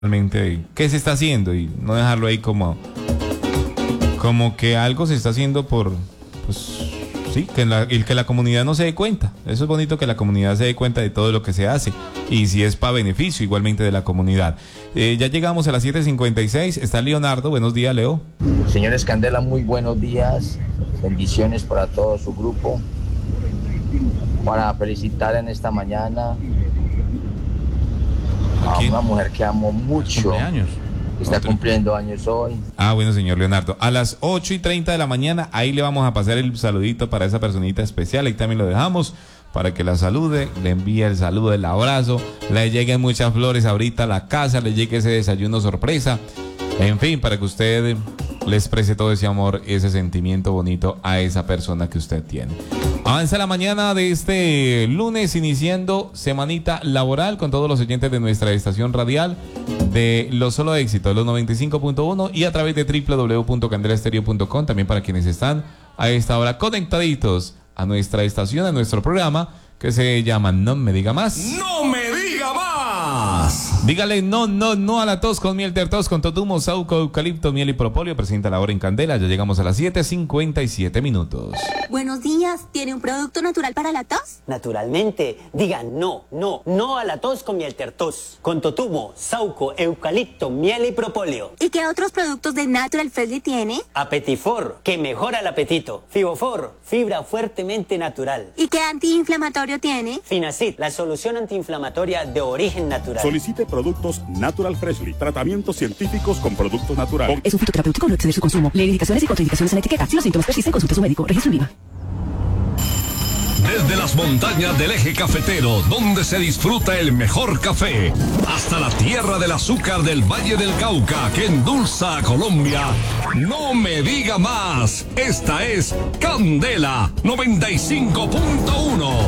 realmente qué se está haciendo y no dejarlo ahí como que algo se está haciendo por, pues sí, que la comunidad no se dé cuenta. Eso es bonito, que la comunidad se dé cuenta de todo lo que se hace y si es para beneficio igualmente de la comunidad. Ya llegamos a las 7:56, está Leonardo. Buenos días, Leo. Señores Candela, muy buenos días, bendiciones para todo su grupo, para felicitar en esta mañana a una mujer que amo mucho. Cumpleaños. Está cumpliendo años hoy. Bueno, señor Leonardo, a las 8:30 de la mañana, ahí le vamos a pasar el saludito para esa personita especial, ahí también lo dejamos para que la salude, le envíe el saludo, el abrazo, le lleguen muchas flores ahorita a la casa, le llegue ese desayuno sorpresa, en fin, para que usted le exprese todo ese amor, ese sentimiento bonito a esa persona que usted tiene. Avanza la mañana de este lunes, iniciando semanita laboral con todos los oyentes de nuestra estación radial de Los Solo Éxitos, los 95.1 y a través de www.candelaestereo.com, también para quienes están a esta hora conectaditos a nuestra estación, a nuestro programa que se llama No Me Diga Más. ¡No me diga más! Dígale no a la tos con miel tertos, con totumo, sauco, eucalipto, miel y propóleo. Presenta la hora en Candela. Ya llegamos a las 7:57 minutos. Buenos días. ¿Tiene un producto natural para la tos? Naturalmente. Diga no a la tos con miel tertos, con totumo, sauco, eucalipto, miel y propóleo. ¿Y qué otros productos de Natural Freshly tiene? Apetifor, que mejora el apetito. Fibofor, fibra fuertemente natural. ¿Y qué antiinflamatorio tiene? Finacid, la solución antiinflamatoria de origen natural. Solicite productos Natural Freshly, tratamientos científicos con productos naturales. Es un fitoterapéutico, no exceder su consumo. Lee indicaciones y contraindicaciones en la etiqueta. Si los síntomas persisten, consulte a su médico. Registro INVIMA. Desde las montañas del eje cafetero, donde se disfruta el mejor café, hasta la tierra del azúcar del Valle del Cauca, que endulza a Colombia. No me diga más. Esta es Candela 95.1.